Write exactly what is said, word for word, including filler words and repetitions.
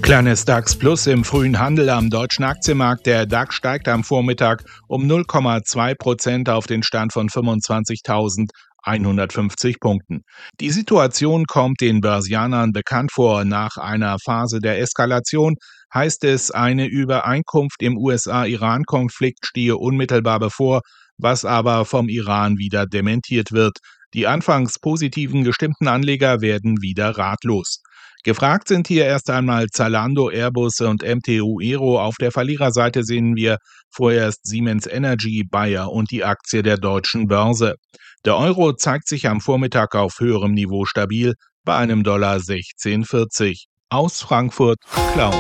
Kleines DAX Plus im frühen Handel am deutschen Aktienmarkt. Der DAX steigt am Vormittag um null Komma zwei Prozent auf den Stand von fünfundzwanzigtausendeinhundertfünfzig Punkten. Die Situation kommt den Börsianern bekannt vor. Nach einer Phase der Eskalation heißt es, eine Übereinkunft im U S A-Iran-Konflikt stehe unmittelbar bevor, was aber vom Iran wieder dementiert wird. Die anfangs positiven gestimmten Anleger werden wieder ratlos. Gefragt sind hier erst einmal Zalando, Airbus und M T U Aero. Auf der Verliererseite sehen wir vorerst Siemens Energy, Bayer und die Aktie der Deutschen Börse. Der Euro zeigt sich am Vormittag auf höherem Niveau stabil bei einem Dollar sechzehn Komma vierzig. Aus Frankfurt, Klaus.